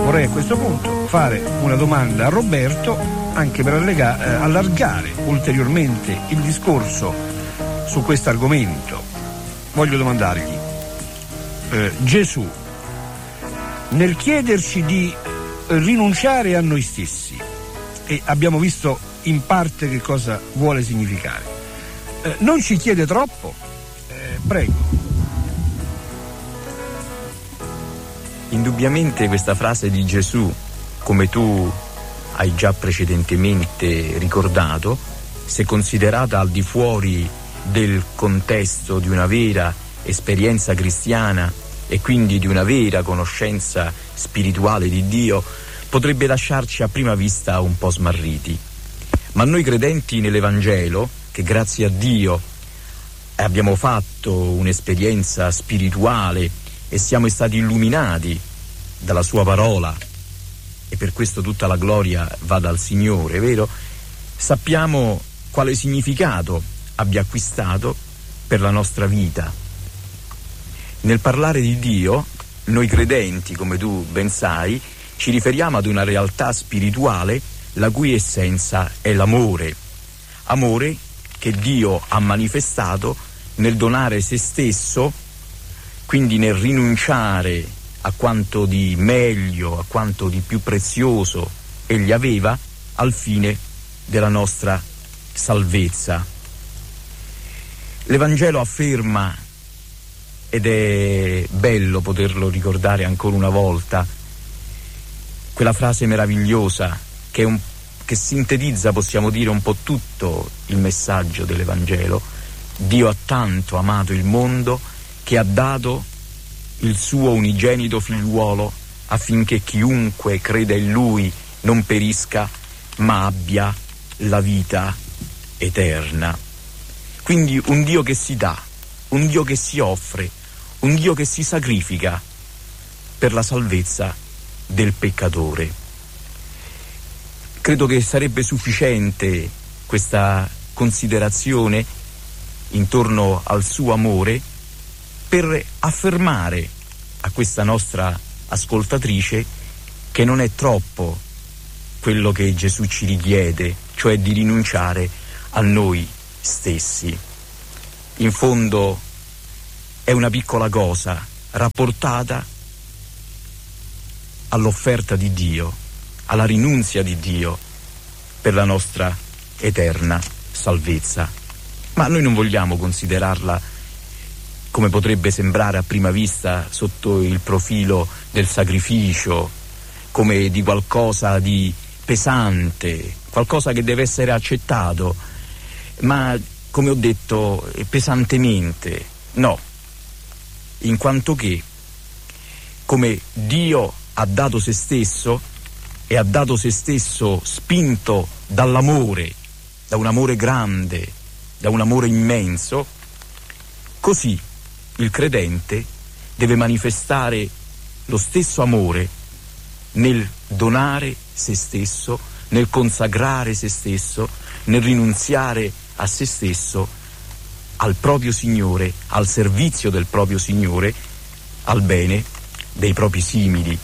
vorrei a questo punto fare una domanda a Roberto, anche per allargare ulteriormente il discorso su questo argomento. Voglio domandargli, Gesù, nel chiederci di rinunciare a noi stessi, e abbiamo visto in parte che cosa vuole significare, non ci chiede troppo? Prego. Indubbiamente questa frase di Gesù, come tu hai già precedentemente ricordato, se considerata al di fuori del contesto di una vera esperienza cristiana e quindi di una vera conoscenza spirituale di Dio, potrebbe lasciarci a prima vista un po' smarriti. Ma noi credenti nell'Evangelo, che grazie a Dio abbiamo fatto un'esperienza spirituale e siamo stati illuminati dalla sua parola, e per questo tutta la gloria va dal Signore, vero? Sappiamo quale significato abbia acquistato per la nostra vita. Nel parlare di Dio, noi credenti, come tu ben sai, ci riferiamo ad una realtà spirituale la cui essenza è l'amore. Amore che Dio ha manifestato nel donare se stesso, quindi nel rinunciare a quanto di meglio, a quanto di più prezioso egli aveva al fine della nostra salvezza. L'Evangelo afferma, ed è bello poterlo ricordare ancora una volta, quella frase meravigliosa che sintetizza, possiamo dire, un po' tutto il messaggio dell'Evangelo. Dio ha tanto amato il mondo che ha dato il suo unigenito figliuolo affinché chiunque creda in lui non perisca ma abbia la vita eterna. Quindi un Dio che si dà, un Dio che si offre, un Dio che si sacrifica per la salvezza del peccatore. Credo che sarebbe sufficiente questa considerazione intorno al suo amore per affermare a questa nostra ascoltatrice che non è troppo quello che Gesù ci richiede, cioè di rinunciare a noi stessi. In fondo è una piccola cosa rapportata all'offerta di Dio, alla rinunzia di Dio per la nostra eterna salvezza. Ma noi non vogliamo considerarla, come potrebbe sembrare a prima vista, sotto il profilo del sacrificio, come di qualcosa di pesante, qualcosa che deve essere accettato, ma come ho detto, pesantemente. No, in quanto che, come Dio ha dato se stesso, e ha dato se stesso spinto dall'amore, da un amore grande, da un amore immenso, così il credente deve manifestare lo stesso amore nel donare se stesso, nel consacrare se stesso, nel rinunziare a se stesso, al proprio Signore, al servizio del proprio Signore, al bene dei propri simili.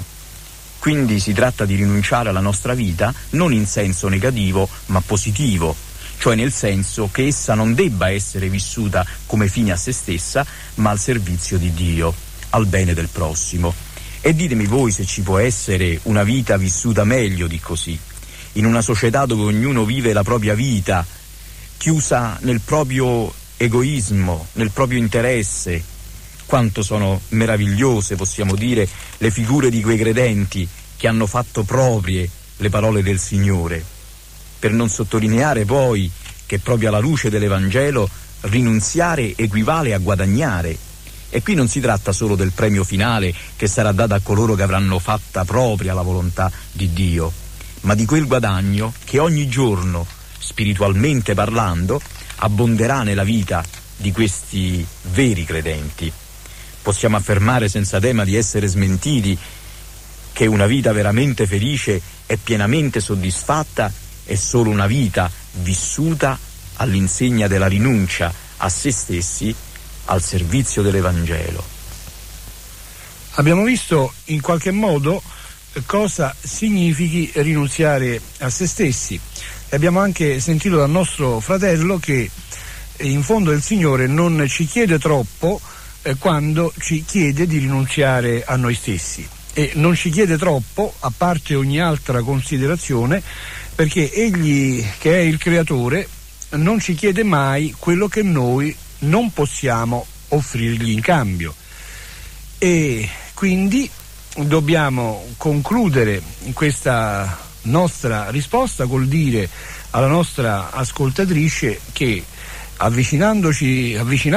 Quindi si tratta di rinunciare alla nostra vita non in senso negativo ma positivo, cioè nel senso che essa non debba essere vissuta come fine a se stessa, ma al servizio di Dio, al bene del prossimo. E ditemi voi se ci può essere una vita vissuta meglio di così, in una società dove ognuno vive la propria vita, chiusa nel proprio egoismo, nel proprio interesse. Quanto sono meravigliose, possiamo dire, le figure di quei credenti che hanno fatto proprie le parole del Signore. Per non sottolineare poi che proprio alla luce dell'Evangelo rinunziare equivale a guadagnare. E qui non si tratta solo del premio finale che sarà dato a coloro che avranno fatta propria la volontà di Dio, ma di quel guadagno che ogni giorno, spiritualmente parlando, abbonderà nella vita di questi veri credenti. Possiamo affermare senza tema di essere smentiti che una vita veramente felice e pienamente soddisfatta è solo una vita vissuta all'insegna della rinuncia a se stessi al servizio dell'Evangelo. Abbiamo visto in qualche modo cosa significhi rinunziare a se stessi. E abbiamo anche sentito dal nostro fratello che in fondo il Signore non ci chiede troppo quando ci chiede di rinunziare a noi stessi, e non ci chiede troppo, a parte ogni altra considerazione, perché Egli, che è il Creatore, non ci chiede mai quello che noi non possiamo offrirgli in cambio. E quindi dobbiamo concludere questa nostra risposta col dire alla nostra ascoltatrice che avvicinandosi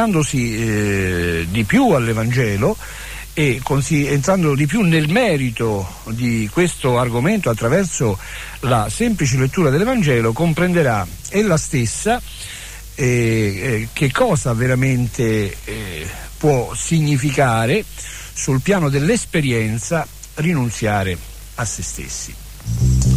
di più all'Evangelo e entrando di più nel merito di questo argomento attraverso la semplice lettura dell'Evangelo, comprenderà ella stessa che cosa veramente può significare sul piano dell'esperienza rinunziare a se stessi.